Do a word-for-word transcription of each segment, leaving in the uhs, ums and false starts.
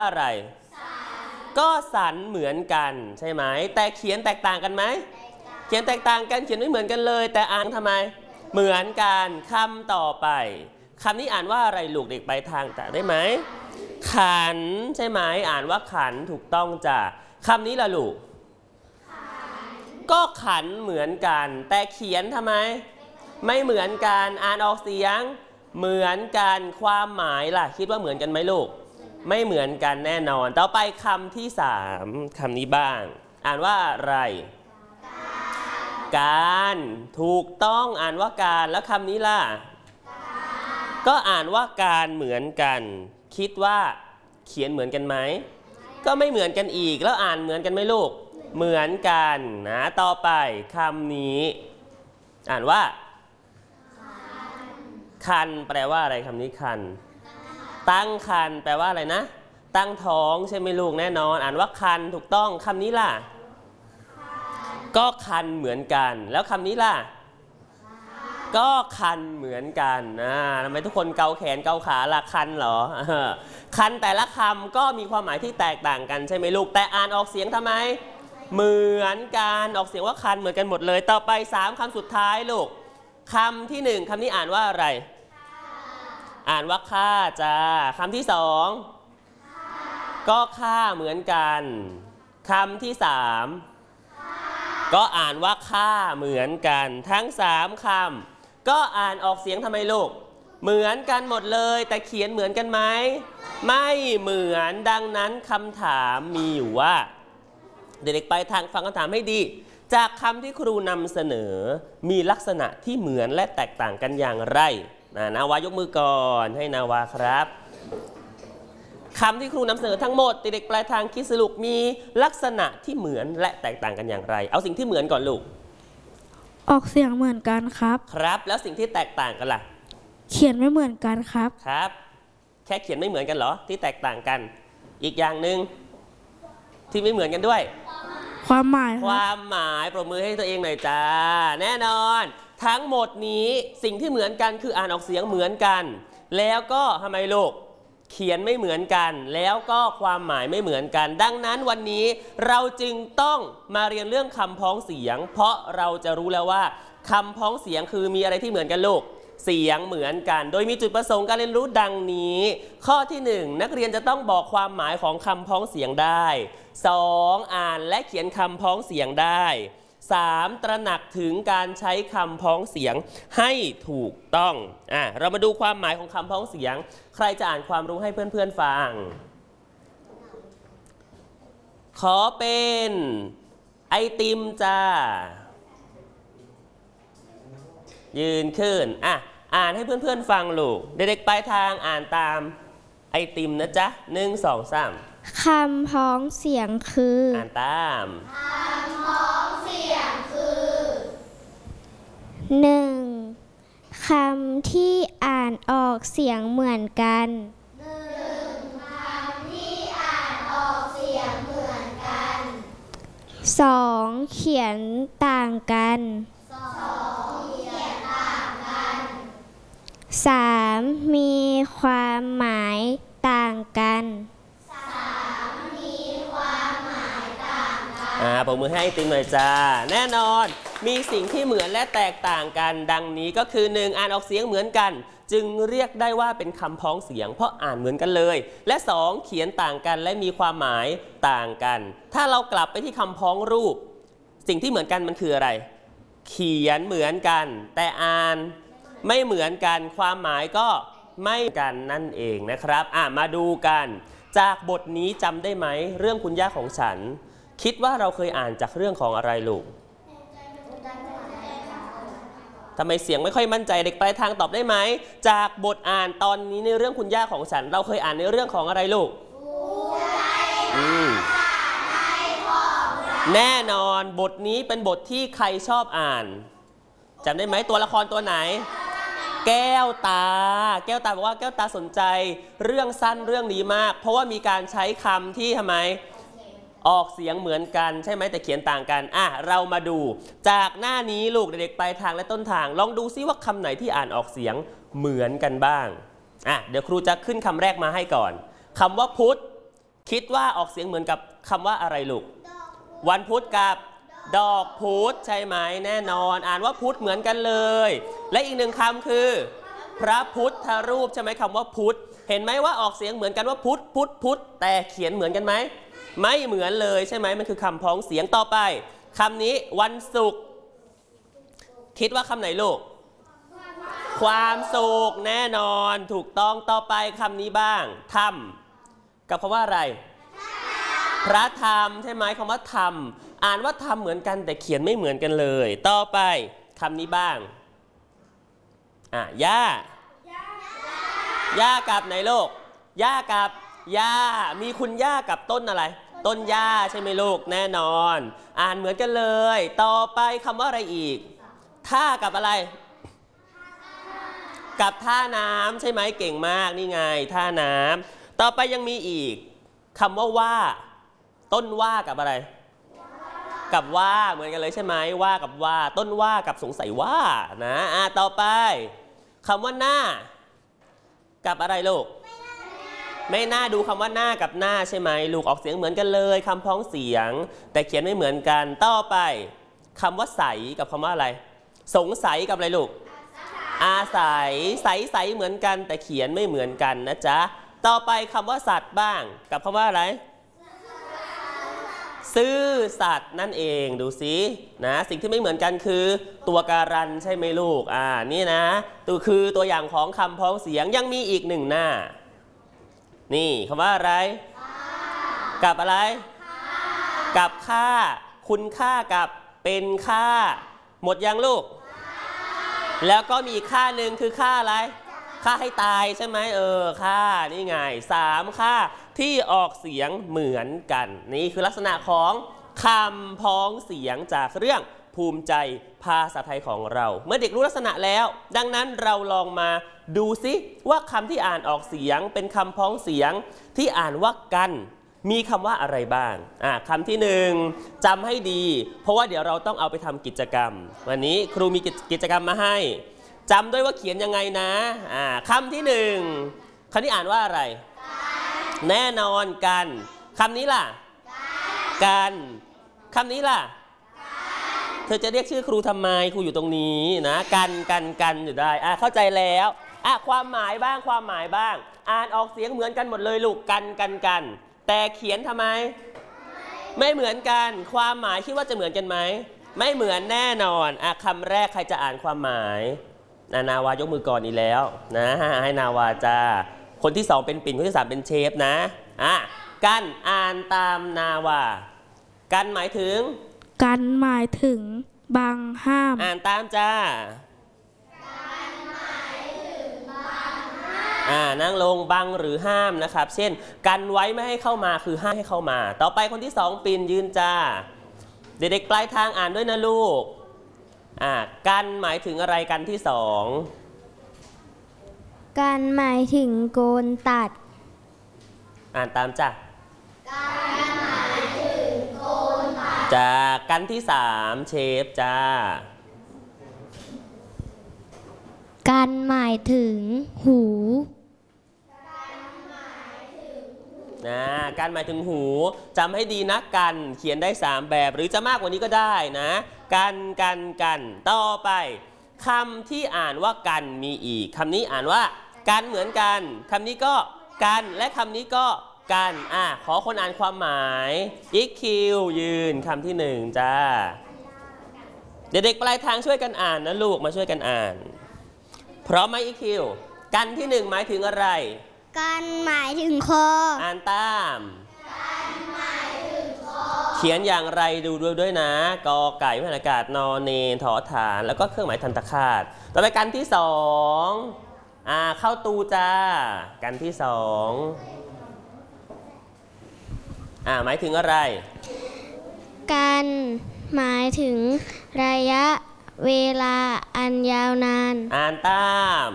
อะไรก็สันเหมือนกันใช่ไหมแต่เขียนแตกต่างกันไหมเขียนแตกต่างกันเขียนไม่เหมือนกันเลยแต่อ่านทำไมเหมือนกันคำต่อไปคำนี้อ่านว่าอะไรลูกเด็กไปทางแต่ได้ไหมขันใช่ไหมอ่านว่าขันถูกต้องจ้ะคำนี้ล่ะลูกก็ขันเหมือนกันแต่เขียนทำไมไม่เหมือนกันอ่านออกเสียงเหมือนกันความหมายล่ะคิดว่าเหมือนกันไหมลูกไม่เหมือนกันแน่นอนต่อไปคำที่สามคำนี้บ้างอ่านว่าอะไรการถูกต้องอ่านว่าการแล้วคำนี้ล่ะก็อ่านว่าการเหมือนกันคิดว่าเขียนเหมือนกันไหมก็ไม่เหมือนกันอีกแล้วอ่านเหมือนกันไหมลูกเหมือนกันนะต่อไปคำนี้อ่านว่าคันแปลว่าอะไรคำนี้คันตั้งคันแปลว่าอะไรนะตั้งท้องใช่ไหมลูกแน่นอนอ่านว่าคันถูกต้องคำนี้ล่ะก็คันเหมือนกันแล้วคำนี้ล่ะก็คันเหมือนกันนะทำไมทุกคนเกาแขนเกาขาล่ะคันเหรอคันแต่ละคำก็มีความหมายที่แตกต่างกันใช่ไหมลูกแต่อ่านออกเสียงทำไมเหมือนกันออกเสียงว่าคันเหมือนกันหมดเลยต่อไปสามคำสุดท้ายลูกคำที่หนึ่งคำนี้อ่านว่าอะไรอ่านว่าค่าจ้าคำที่สองก็ค่าเหมือนกันคำที่สามก็อ่านว่าค่าเหมือนกันทั้งสามคำก็อ่านออกเสียงทำไมลูกเหมือนกันหมดเลยแต่เขียนเหมือนกันไหมไม่เหมือนดังนั้นคำถามมีอยู่ว่าเด็กๆไปทางฟังคำถามให้ดีจากคำที่ครูนำเสนอมีลักษณะที่เหมือนและแตกต่างกันอย่างไรนะนาวายกมือก่อนให้นาวาครับคำที่ครูนำเสนอทั้งหมดเด็กๆปลายทางคิดสรุปมีลักษณะที่เหมือนและแตกต่างกันอย่างไรเอาสิ่งที่เหมือนก่อนลูกออกเสียงเหมือนกันครับครับแล้วสิ่งที่แตกต่างกันล่ะเขียนไม่เหมือนกันครับครับแค่เขียนไม่เหมือนกันเหรอที่แตกต่างกันอีกอย่างหนึ่งที่ไม่เหมือนกันด้วยความหมายความหมายปรบมือให้ตัวเองหน่อยจ้าแน่นอนทั้งหมดนี้สิ่งที่เหมือนกันคืออ่านออกเสียงเหมือนกันแล้วก็ทำไมลูกเขียนไม่เหมือนกันแล้วก็ความหมายไม่เหมือนกันดังนั้นวันนี้เราจึงต้องมาเรียนเรื่องคำพ้องเสียงเพราะเราจะรู้แล้วว่าคำพ้องเสียงคือมีอะไรที่เหมือนกันลูกเสียงเหมือนกันโดยมีจุดประสงค์การเรียนรู้ดังนี้ข้อที่หนึ่งนักเรียนจะต้องบอกความหมายของคำพ้องเสียงได้สองอ่านและเขียนคำพ้องเสียงได้สามตระหนักถึงการใช้คำพ้องเสียงให้ถูกต้องอ่ะเรามาดูความหมายของคำพ้องเสียงใครจะอ่านความรู้ให้เพื่อนๆฟังขอเป็นไอติมจ้ายืนขึ้นอ่ะอ่านให้เพื่อนๆฟังลูกเด็กๆปลายทางอ่านตามไอติมนะจ๊ะหนึ่งสองสามคำพ้องเสียงคืออ่านตามคำพ้องเสียงคือหนึ่งคำที่อ่านออกเสียงเหมือนกันหนึ่งคำที่อ่านออกเสียงเหมือนกันสองเขียนต่างกันสองเขียนต่างกันสามมีความหมายต่างกันสามมีความหมายต่างกันอ่าปรบมือให้ไอติมหน่อยจ้าแน่นอนมีสิ่งที่เหมือนและแตกต่างกันดังนี้ก็คือหนึ่งอ่านออกเสียงเหมือนกันจึงเรียกได้ว่าเป็นคำพ้องเสียงเพราะอ่านเหมือนกันเลยและสองเขียนต่างกันและมีความหมายต่างกันถ้าเรากลับไปที่คำพ้องรูปสิ่งที่เหมือนกันมันคืออะไรเขียนเหมือนกันแต่อ่านไม่เหมือนกันความหมายก็ไม่กันนั่นเองนะครับอ่ะมาดูกันจากบทนี้จำได้ไหมเรื่องคุณย่าของฉันคิดว่าเราเคยอ่านจากเรื่องของอะไรลูกทำไมเสียงไม่ค่อยมั่นใจเด็กปลายทางตอบได้ไหมจากบทอ่านตอนนี้ในเรื่องคุณย่าของฉันเราเคยอ่านในเรื่องของอะไรลูกแน่นอนบทนี้เป็นบทที่ใครชอบอ่านจำได้ไหมตัวละครตัวไหนแก้วตาแก้วตาบอกว่าแก้วตาสนใจเรื่องสั้นเรื่องนี้มากเพราะว่ามีการใช้คำที่ทำไมออกเสียงเหมือนกันใช่ไหมแต่เขียนต่างกันอ่ะเรามาดูจากหน้านี้ลูกเด็กๆปลายทางและต้นทางลองดูซิว่าคำไหนที่อ่านออกเสียงเหมือนกันบ้างอ่ะเดี๋ยวครูจะขึ้นคำแรกมาให้ก่อนคำว่าพุทธคิดว่าออกเสียงเหมือนกับคำว่าอะไรลูกวันพุธกับดอกพุธใช่ไหมแน่นอนอ่านว่าพุธเหมือนกันเลยและอีกหนึ่งคำคือพระพุทธรูปใช่ไหมคำว่าพุธเห็นไหมว่าออกเสียงเหมือนกันว่าพุธพุธพุธแต่เขียนเหมือนกันไหมไม่เหมือนเลยใช่ไหมมันคือคำพ้องเสียงต่อไปคำนี้วันศุกร์คิดว่าคำไหนลูกความสุขแน่นอนถูกต้องต่อไปคำนี้บ้างธรรมกับคำว่าอะไรพระธรรมใช่ไหมคำว่าธรรมอ่านว่าธรรมเหมือนกันแต่เขียนไม่เหมือนกันเลยต่อไปคำนี้บ้างอ่ะย่าย่ากับไหนลูกย่ากับย่ามีคุณย่ากับต้นอะไรต้นย่าใช่ไหมลูกแน่นอนอ่านเหมือนกันเลยต่อไปคำว่าอะไรอีกท่ากับอะไรกับท่าน้ำใช่ไหมเก่งมากนี่ไงท่าน้ำต่อไปยังมีอีกคำว่าว่าต้นว่ากับอะไรกับว่าเหมือนกันเลยใช่ไหมว่ากับว่าต้นว่ากับสงสัยว่านะอ่ะต่อไปคำว่าหน้ากับอะไรลูกไม่น่าดูคำว่าหน้ากับหน้าใช่ไหมลูกออกเสียงเหมือนกันเลยคำพ้องเสียงแต่เขียนไม่เหมือนกันต่อไปคำว่าใสกับคำว่าอะไรสงสัยกับอะไรลูกอาศัยใสใสเหมือนกันแต่เขียนไม่เหมือนกันนะจ๊ะต่อไปคำว่าสัตว์บ้างกับคำว่าอะไรซื่อสัตย์นั่นเองดูสินะสิ่งที่ไม่เหมือนกันคือตัวการันใช่ไหมลูกอ่านี่นะตัวคือตัวอย่างของคำพ้องเสียงยังมีอีกหนึ่งหน้านี่คำว่าอะไรกับอะไรกับค่าคุณค่ากับเป็นค่าหมดยังลูกแล้วก็มีค่าหนึ่งคือค่าอะไรค่าให้ตายใช่ไหมเออค่านี่ไงสามค่าที่ออกเสียงเหมือนกันนี่คือลักษณะของคำพ้องเสียงจากเรื่องภูมิใจภาษาไทยของเราเมื่อเด็กรู้ลักษณะแล้วดังนั้นเราลองมาดูซิว่าคำที่อ่านออกเสียงเป็นคำพ้องเสียงที่อ่านว่ากันมีคำว่าอะไรบ้างอ่าคำที่หนึ่งจำให้ดีเพราะว่าเดี๋ยวเราต้องเอาไปทำกิจกรรมวันนี้ครูมีกิจกรรมมาให้จำด้วยว่าเขียนยังไงนะอ่าคำที่หนึ่งคำนี้อ่านว่าอะไรแน่นอนกันคำนี้ล่ะกันคำนี้ล่ะเธอจะเรียกชื่อครูทำไมครูอยู่ตรงนี้นะกันกันกันอยู่ได้อ่ะเข้าใจแล้วอ่ะความหมายบ้างความหมายบ้างอ่านออกเสียงเหมือนกันหมดเลยลูกกันกันกันแต่เขียนทำไมไม่เหมือนกันความหมายคิดว่าจะเหมือนกันไหมไม่เหมือนแน่นอนอ่ะคำแรกใครจะอ่านความหมายนาวายกมือก่อนอีกแล้วนะให้นาวาจ้าคนที่สองเป็นปิ่นคนที่สามเป็นเชฟนะอ่ะกันอ่านตามนาวากันหมายถึงกันหมายถึงบังห้ามอ่านตามจ้าอ่านั่งลงบังหรือห้ามนะครับเช่นกันไว้ไม่ให้เข้ามาคือห้ามให้เข้ามาต่อไปคนที่สองปิ่นยืนจ้าเด็กๆปลายทางอ่านด้วยนะลูกอ่ากันหมายถึงอะไรกันที่สองกันหมายถึงโกนตัดอ่านตามจ้ะกันหมายถึงโกนตัดจ้ากันที่สามเชฟจ้ากันหมายถึงหูนะกันหมายถึงหูจำให้ดีนะกันเขียนได้สามแบบหรือจะมากกว่านี้ก็ได้นะกันกันกันต่อไปคำที่อ่านว่ากันมีอีกคำนี้อ่านว่ากันเหมือนกันคำนี้ก็กันและคำนี้ก็กันอ่ะขอคนอ่านความหมายอีคิวยืนคำที่หนึ่งจ้าเด็กๆปลายทางช่วยกันอ่านนะลูกมาช่วยกันอ่านพร้อมไหมอีคิวกันที่หนึ่งหมายถึงอะไรกันหมายถึงคออ่านตามกันหมายถึงคอเขียนอย่างไรดูด้วยด้วยนะกอไก่พนักกาศนอนเนนถอฐานแล้วก็เครื่องหมายทันตคาตต่อไปกันที่สองอ่าเข้าตูจ้ากันที่สองอ่าหมายถึงอะไรกันหมายถึงระยะเวลาอันยาวนานอ่านตาม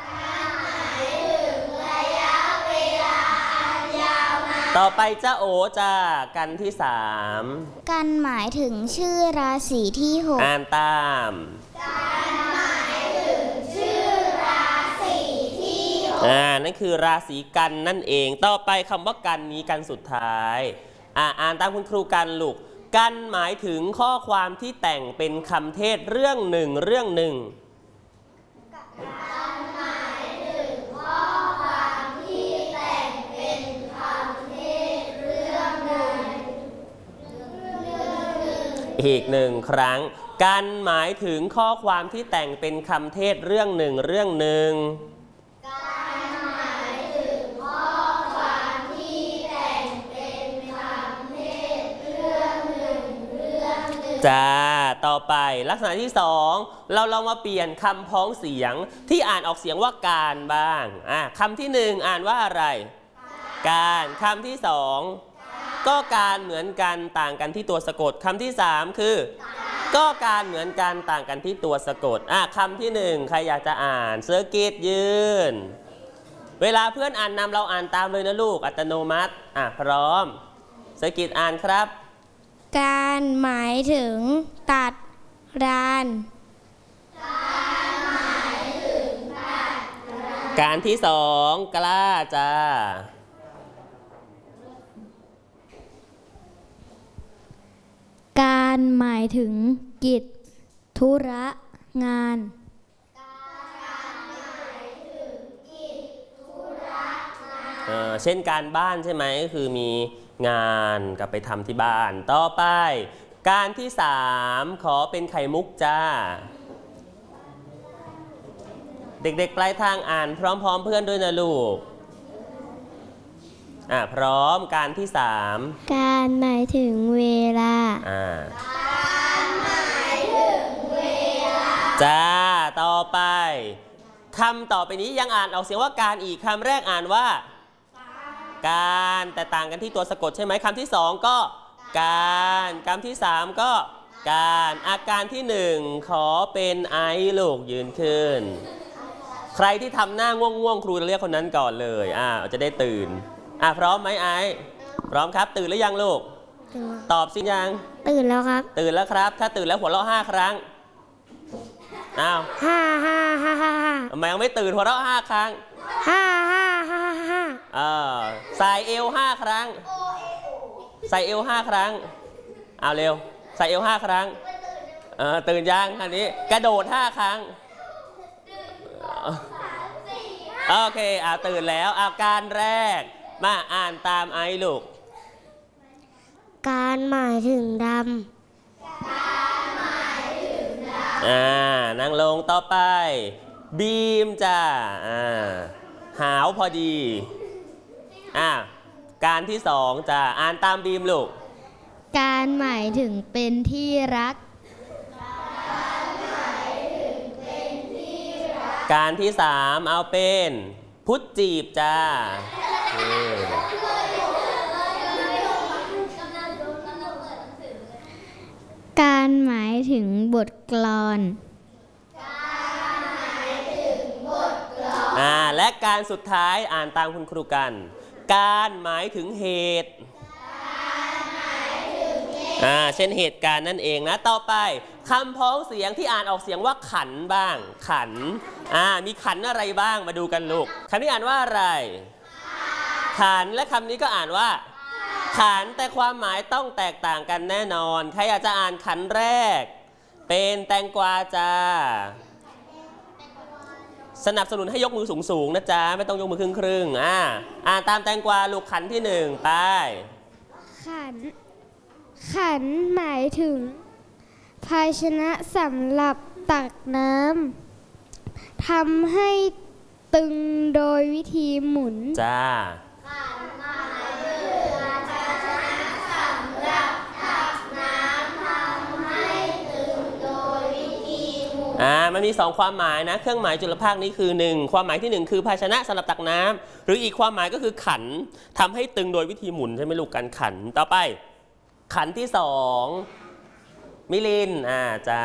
ต่อไปจ้าโอจ้ากันที่สามกันหมายถึงชื่อราศีที่หกอ่านตามกันหมายถึงชื่อราศีที่หอ่านั่นคือราศีกันนั่นเองต่อไปคำว่ากันนี้กันสุดท้ายอ่าอ่านตามคุณครูกันลูกกันหมายถึงข้อความที่แต่งเป็นคำเทศเรื่องหนึ่งเรื่องหนึ่งกันหมายถึงข้อความที่แต่งเป็นคำเทศเรื่องหนึ่งอีกหนึ่งครั้งกันหมายถึงข้อความที่แต่งเป็นคำเทศเรื่องหนึ่งเรื่องหนึ่งการหมายถึงข้อความที่แต่งเป็นคำเทศเรื่องหนึ่งเรื่องหนึ่งจ้าต่อไปลักษณะที่สองเราลองมาเปลี่ยนคำพ้องเสียงที่อ่านออกเสียงว่าการบ้างอ่ะคำที่หนึ่งอ่านว่าอะไรการคำที่สองก็การเหมือนกันต่างกันที่ตัวสะกดคำที่สามคือก็การเหมือนกันต่างกันที่ตัวสะกดอ่ะคำที่หนึ่งใครอยากจะอ่านเซอร์กิตยืนเวลาเพื่อนอ่านนำเราอ่านตามเลยนะลูกอัตโนมัติอ่ะพร้อมเซอร์กิตอ่านครับการหมายถึงตัดรานการหมายถึงตัดรานการที่สองกล้าจ้าการหมายถึงกิจธุระงานการหมายถึงกิจธุระงานเอ่อเช่นการบ้านใช่ไหมคือมีงานกับไปทำที่บ้านต่อไปการที่สามขอเป็นไข่มุกจ้าเด็กๆปลายทางอ่านพร้อมๆเพื่อนด้วยนะลูกอ่ะพร้อมการที่สามการหมายถึงเวลาอ่าการหมายถึงเวลาจ้าต่อไปคำต่อไปนี้ยังอ่านออกเสียงว่าการอีกคำแรกอ่านว่าการแต่ต่างกันที่ตัวสะกดใช่ไหมคำที่สองก็การคำที่สามก็การอาการที่หนึ่งขอเป็นไอลูกยืนขึ้นใครที่ทำหน้าง่วงๆครูจะเรียกคนนั้นก่อนเลยอ่าจะได้ตื่นอ่ะพร้อมไหมไอพร้อมครับตื่นหรือยังลูกตอบสิยังตื่นแล้วครับตื่นแล้วครับถ้าตื่นแล้วหัวเราะห้าครั้งอ้าวห้าห้าห้าห้าทำไมยังไม่ตื่นหัวเราะห้าครั้งห้าห้าห้าห้าเออใส่เอวห้าครั้งใส่เอวห้าครั้งเอาเร็วใส่เอวห้าครั้งเออตื่นยังอันนี้กระโดดห้าครั้งโอเคอ่าตื่นแล้วอาการแรกมาอ่านตามไอลูกการหมายถึงดำการหมายถึงดำอ่านั่งลงต่อไปบีมจ้าอ่าหาวพอดีอ่าการที่สองจ้าอ่านตามบีมลูกการหมายถึงเป็นที่รักการที่สามเอาเป็นพุทธจีบจ้าการหมายถึงบทกลอนการหมายถึงบทกลอนอ่าและการสุดท้ายอ่านตามคุณครูกันการหมายถึงเหตุการหมายถึงเหตุอ่าเช่นเหตุการณ์นั่นเองนะต่อไปคำพ้องเสียงที่อ่านออกเสียงว่าขันบ้างขันอ่ามีขันอะไรบ้างมาดูกันลูกคำนี้อ่านว่าอะไรขันและคำนี้ก็อ่านว่าขันแต่ความหมายต้องแตกต่างกันแน่นอนใครอยากจะอ่านขันแรกเป็นแตงกวาจ้าสนับสนุนให้ยกมือสูงๆนะจ๊ะไม่ต้องยกมือครึ่งๆอ่าอ่านตามแตงกวาลูกขันที่หนึ่งไปขันขันหมายถึงภาชนะสำหรับตักน้ำทำให้ตึงโดยวิธีหมุนจ้าขันหมายถึงภาชนะสำหรับตักน้ำทำให้ตึงโดยวิธีหมุนอ่ามันมีสองความหมายนะเครื่องหมายจุลภาคนี้คือหนึ่งความหมายที่หนึ่งคือภาชนะสำหรับตักน้ำหรืออีกความหมายก็คือขันทำให้ตึงโดยวิธีหมุนใช่ไหมลูกกันขันต่อไปขันที่สองมิลินอ่าจ้า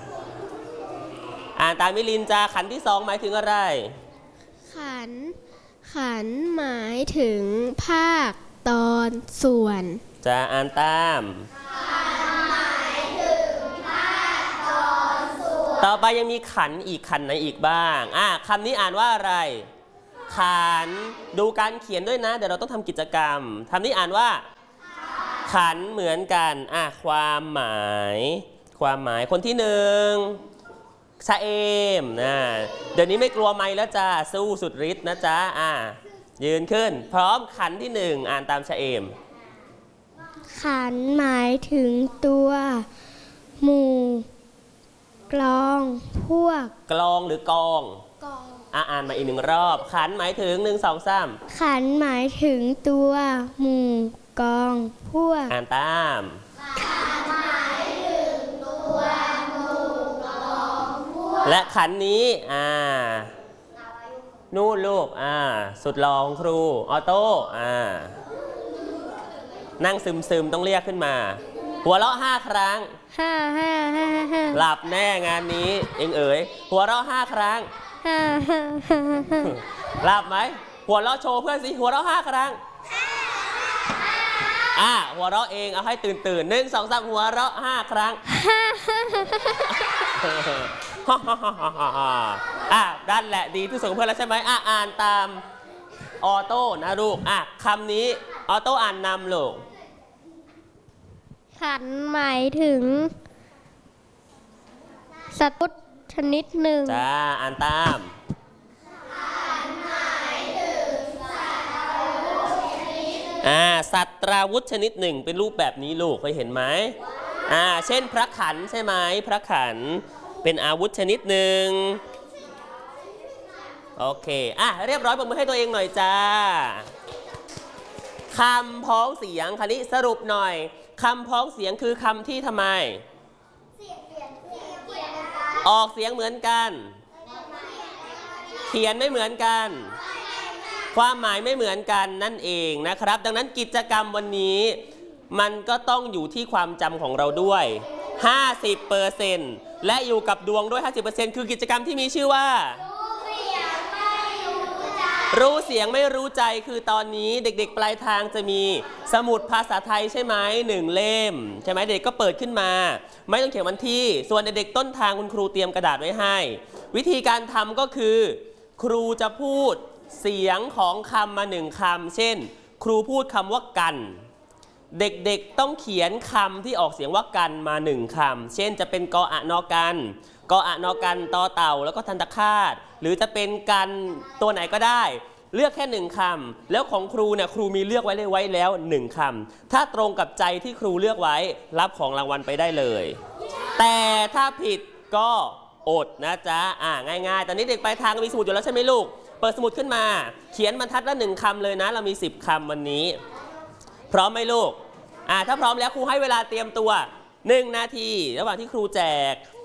อ่านตามมิลินจ้าขันที่สองหมายถึงอะไรขันขันหมายถึงภาคตอนส่วนจ้าอ่านตามขันหมายถึงภาคตอนส่วนต่อไปยังมีขันอีกขันไหนอีกบ้างอ่าคำนี้อ่านว่าอะไรขันดูการเขียนด้วยนะเดี๋ยวเราต้องทำกิจกรรมทำนี้อ่านว่าขันเหมือนกันอ่ะความหมายความหมายคนที่หนึ่งชะเอมนะเดี๋ยวนี้ไม่กลัวไม้แล้วจ้าสู้สุดฤทธิ์นะจ๊ะอ่ะยืนขึ้นพร้อมขันที่หนึ่งอ่านตามชะเอมขันหมายถึงตัวหมู่กลองพวกกลองหรือกองกองอ่ะอ่านมาอีกหนึ่งรอบขันหมายถึงหนึ่งสองสามขันหมายถึงตัวหมู่กองพวกอ่านตามขันหมายถึงตัวหมู่กองพวกและขันนี้อ่านู่นลูกอ่าสุดหล่อของครูออโต้อ่านั่งซึมซึมต้องเรียกขึ้นมาหัวเราะห้าครั้งห้าห้าห้าห้าหลับแน่งานนี้เองเอ๋ยหัวเราะห้าครั้งห้าห้าห้าห้าหลับไหมหัวเราะโชว์เพื่อนสิหัวเราะห้าครั้งอ่ะหัวเราะเองเอาให้ตื่นตื่นหนึ่งสองสามหัวเราะห้าครั้งอ่ะด้านแหละดีที่สุดเพื่อนแล้วใช่ไหมอ่ะอ่านตามออโต้นะลูกอ่ะคำนี้ออโต้อ่านนำลูกขันหมายถึงสัตว์ชนิดหนึ่งจ้าอ่านตามขันหมายถึงสัตว์ชนิดหนึ่งอ่าสัตว์ตราวุธชนิดหนึ่งเป็นรูปแบบนี้ลูกเคยเห็นไหมอ่าเช่นพระขันใช่ไหมพระขันเป็นอาวุธชนิดหนึ่งโอเคอ่ะเรียบร้อยปรบมือให้ตัวเองหน่อยจ้าคำพ้องเสียงคราวนี้สรุปหน่อยคำพ้องเสียงคือคำที่ทำไมออกเสียงเหมือนกันเขียนไม่เหมือนกันความหมายไม่เหมือนกันนั่นเองนะครับดังนั้นกิจกรรมวันนี้มันก็ต้องอยู่ที่ความจำของเราด้วย ห้าสิบเปอร์เซ็นต์ และอยู่กับดวงด้วย ห้าสิบเปอร์เซ็นต์ คือกิจกรรมที่มีชื่อว่ารู้เสียงไม่รู้ใจคือตอนนี้เด็กๆปลายทางจะมีสมุดภาษาไทยใช่ไหมหนึ่งเล่มใช่ไหมเด็กก็เปิดขึ้นมาไม่ต้องเขียนวันที่ส่วนเด็กๆต้นทางคุณครูเตรียมกระดาษไว้ให้วิธีการทำก็คือครูจะพูดเสียงของคำมาหนึ่งคำเช่นครูพูดคำว่ากันเด็กๆต้องเขียนคำที่ออกเสียงว่ากันมาหนึ่งคำเช่นจะเป็นกออะนอกันกออะนอกันตอเต่าแล้วก็ทันตคาตหรือจะเป็นกันตัวไหนก็ได้เลือกแค่หนึ่งคำแล้วของครูเนี่ยครูมีเลือกไว้เลยไว้แล้วหนึ่งคำถ้าตรงกับใจที่ครูเลือกไว้รับของรางวัลไปได้เลยแต่ถ้าผิดก็อดนะจ๊ะอ่าง่ายๆตอนนี้เด็กปลายทางมีสมุดอยู่แล้วใช่ไหมลูกเปิดสมุดขึ้นมาเขียนบรรทัดละหนึ่งคำเลยนะเรามีสิบคำวันนี้พร้อมไหมลูกอ่าถ้าพร้อมแล้วครูให้เวลาเตรียมตัวหนึ่งนาทีระหว่างที่ครูแจก